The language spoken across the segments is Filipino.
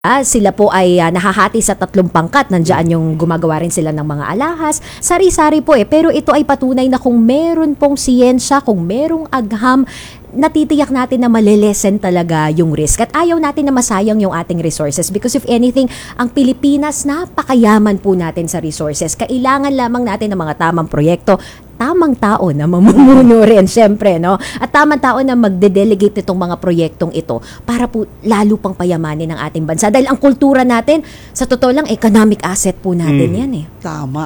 Sila po ay nahahati sa 3 pangkat. Nandiyan yung gumagawa rin sila ng mga alahas. Sari-sari po Pero ito ay patunay na kung meron pong siyensya, kung merong agham, natitiyak natin na malilesen talaga yung risk. At ayaw natin na masayang yung ating resources because if anything, ang Pilipinas, napakayaman po natin sa resources. Kailangan lamang natin ng mga tamang proyekto, tamang tao na mamumuno rin, syempre, no? At tamang tao na magde-delegate itong mga proyektong ito para po lalo pang payamanin ang ating bansa. Dahil ang kultura natin, sa totoo lang, economic asset po natin yan Tama.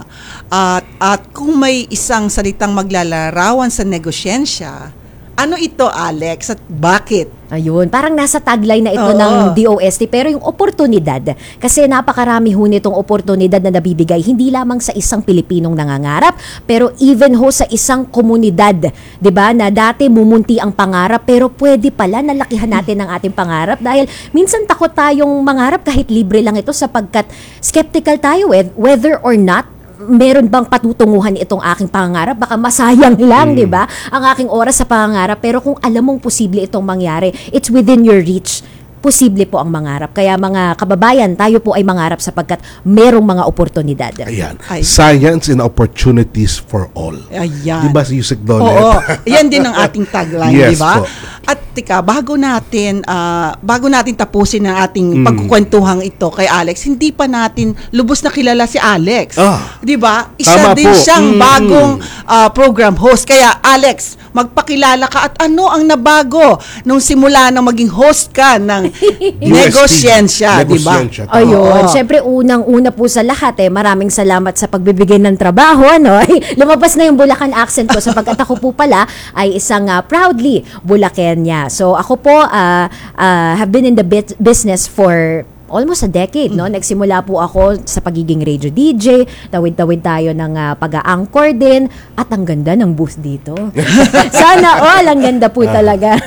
At kung may isang salitang maglalarawan sa negosyensya, ano ito, Alex, at bakit? Ayun, parang nasa tagline na ito ng DOST, pero yung oportunidad, kasi napakarami ho nitong oportunidad na nabibigay, hindi lamang sa isang Pilipinong nangangarap, pero even ho sa isang komunidad, 'di ba, na dati mumunti ang pangarap, pero pwede pala nalakihan natin ang ating pangarap dahil minsan takot tayong mangarap kahit libre lang ito sapagkat skeptical tayo whether or not meron bang patutunguhan itong aking pangarap? Baka masayang lang, 'di ba? Ang aking oras sa pangarap. Pero kung alam mong posible itong mangyari, it's within your reach. Posible po ang mangarap. Kaya mga kababayan, tayo po ay mangarap sapagkat merong mga oportunidad. Ayan. Science and opportunities for all. Ayan. Diba si Yusek Donet? Oo. Yan din ang ating tagline, yes, diba? po. At tika, bago natin tapusin ang ating pagkukwentuhang ito kay Alex, hindi pa natin lubos na kilala si Alex. Diba? Isa din po. siyang bagong program host. Kaya Alex, magpakilala ka at ano ang nabago nung simula na maging host ka ng negosyensya, diba? Ayun, syempre unang-una po sa lahat maraming salamat sa pagbibigay ng trabaho, ano? Lumabas na yung Bulacan accent ko sapagkat ako po pala ay isang proudly Bulacania. So ako po have been in the business for almost a decade, no? Nagsimula po ako sa pagiging radio DJ, tawid-tawid tayo ng pag-a-anchor din, at ang ganda ng booth dito. Sana all, ang ganda po talaga.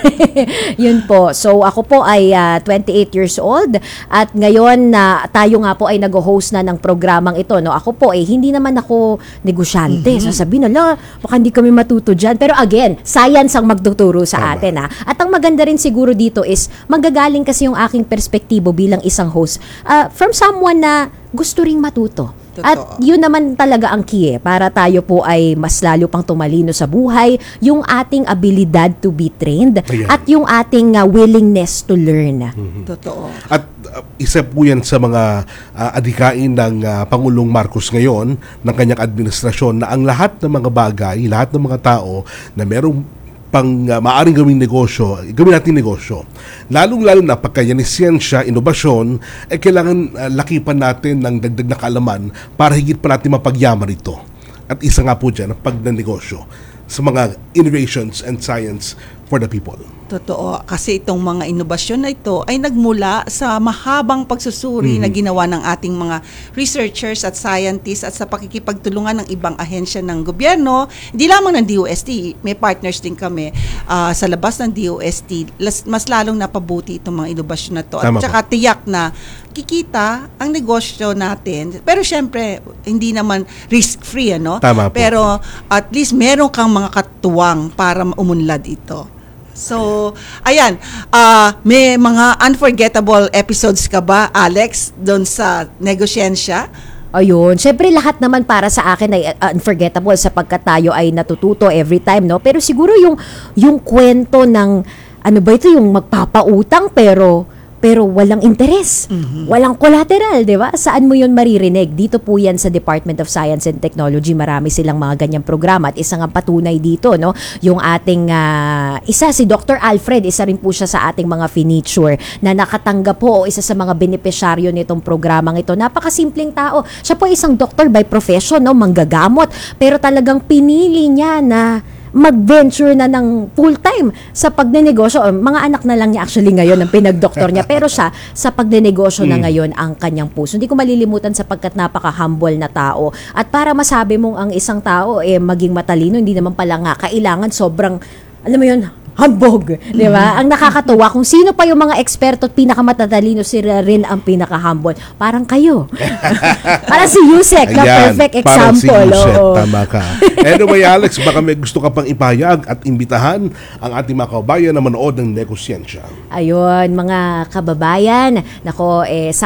Yun po. So ako po ay 28 years old at ngayon tayo nga po ay nag-host na ng programang ito, no? Ako po hindi naman ako negosyante. Sasabihin nila, baka hindi kami matuto dyan. Pero again, science ang magtuturo sa atin, At ang maganda rin siguro dito is manggagaling kasi yung aking perspektibo bilang isang host from someone na gusto ring matuto. Totoo. At yun naman talaga ang key para tayo po ay mas lalo pang tumalino sa buhay, yung ating abilidad to be trained. Ayan. At yung ating willingness to learn. Totoo. At isa po yan sa mga adhikain ng Pangulong Marcos ngayon ng kanyang administrasyon na ang lahat ng mga bagay, lahat ng mga tao na merong maaring gawing negosyo, gawin natin negosyo. Lalong-lalo na pagka yan is siyensya, inobasyon, kailangan lakipan natin ng dagdag na kaalaman para higit pa natin mapagyaman ito. At isa nga po dyan ang pagnanegosyo sa mga innovations and science for the people. Totoo. Kasi itong mga inobasyon na ito ay nagmula sa mahabang pagsusuri na ginawa ng ating mga researchers at scientists at sa pakikipagtulungan ng ibang ahensya ng gobyerno. Hindi lamang ng DOST, may partners din kami sa labas ng DOST. Mas lalong napabuti itong mga inobasyon na ito. At saka tiyak na kikita ang negosyo natin. Pero syempre, hindi naman risk-free, ano? Tama po. Pero at least meron kang mga katuwang para umunlad ito. So, ayan, may mga unforgettable episodes ka ba, Alex, doon sa negosyensya? Ayun, syempre lahat naman para sa akin ay unforgettable sapagkat tayo ay natututo every time, no? Pero siguro yung kwento ng ano ba ito, yung magpapautang pero walang interes. Walang collateral, di ba? Saan mo yun maririnig? Dito po yan sa Department of Science and Technology. Marami silang mga ganyang programa. At isang patunay dito, no? Yung ating, si Dr. Alfred, isa rin po siya sa ating mga finiture na nakatanggap po o isa sa mga benepisyaryo nitong programang ito. Napakasimpleng tao. Siya po isang doctor by profession, no? Manggagamot. Pero talagang pinili niya na mag-venture na ng full-time sa pagnenegosyo. Mga anak na lang niya actually ngayon ang pinag-doktor niya. Pero siya, sa pagnenegosyo na ngayon ang kanyang puso. Hindi ko malilimutan sapagkat napaka-humble na tao. At para masabi mong ang isang tao maging matalino, hindi naman pala nga kailangan sobrang, alam mo yun, hambog, di ba? Ang nakakatuwa, kung sino pa yung mga eksperto at pinakamatatalino, sila rin ang pinakahambol. Parang kayo. Parang si Yusek, na Ayan, perfect parang si example. Yusek, Oo. tama ka. Anyway, Alex, baka may gusto ka pang ipahayag at imbitahan ang ating mga kababayan na manood ng Nekosyensya. Ayun, mga kababayan, nako,